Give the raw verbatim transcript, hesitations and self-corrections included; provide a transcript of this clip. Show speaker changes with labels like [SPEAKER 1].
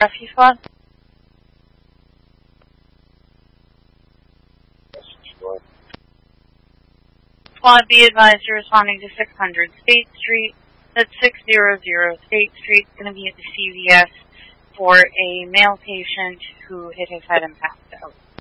[SPEAKER 1] Rescue Squad? Squad B advised you're responding to six hundred State Street. That's six hundred State Street. It's going to be at the C V S for a male patient who hit his head and passed out.